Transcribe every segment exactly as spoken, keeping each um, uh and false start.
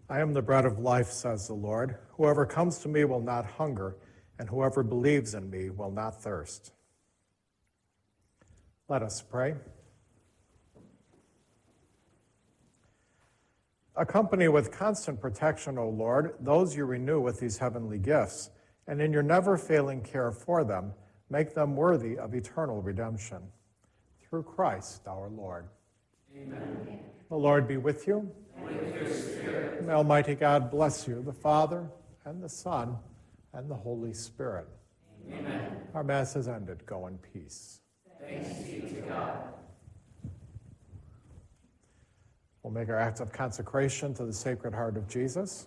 I am the bread of life, says the Lord. Whoever comes to me will not hunger, and whoever believes in me will not thirst. Let us pray. Accompany with constant protection, O Lord, those you renew with these heavenly gifts, and in your never-failing care for them, make them worthy of eternal redemption. Through Christ our Lord. Amen. The Lord be with you. And with your spirit. May Almighty God bless you, the Father, and the Son, and the Holy Spirit. Amen. Our Mass is ended. Go in peace. Thanks be to God. We'll make our acts of consecration to the Sacred Heart of Jesus.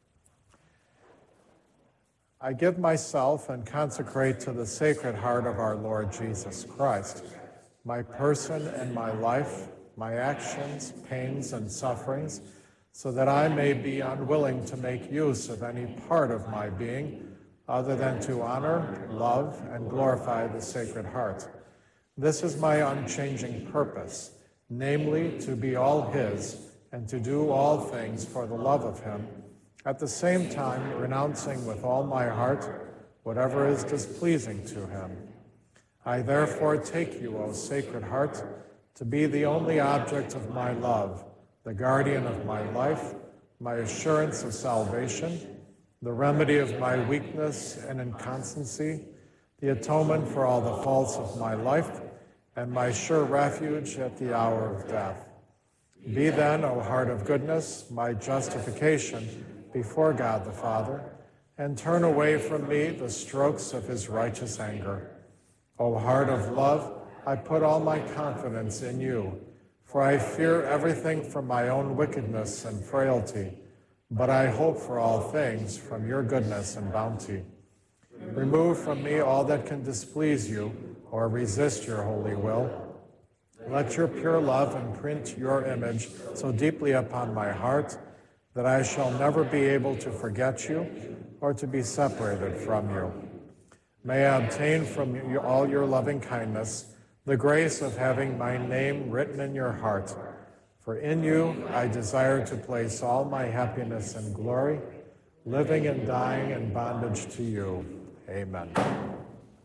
I give myself and consecrate to the Sacred Heart of our Lord Jesus Christ, my person and my life, my actions, pains, and sufferings, so that I may be unwilling to make use of any part of my being other than to honor, love, and glorify the Sacred Heart. This is my unchanging purpose, namely to be all his and to do all things for the love of him, at the same time renouncing with all my heart whatever is displeasing to him. I therefore take you, O Sacred Heart, to be the only object of my love, the guardian of my life, my assurance of salvation, the remedy of my weakness and inconstancy, the atonement for all the faults of my life, and my sure refuge at the hour of death. Be then, O Heart of goodness, my justification before God the Father, and turn away from me the strokes of his righteous anger. O Heart of love, I put all my confidence in you, for I fear everything from my own wickedness and frailty, but I hope for all things from your goodness and bounty. Remove from me all that can displease you or resist your holy will. Let your pure love imprint your image so deeply upon my heart that I shall never be able to forget you or to be separated from you. May I obtain from you all your loving kindness, the grace of having my name written in your heart. For in you I desire to place all my happiness and glory, living and dying in bondage to you. Amen.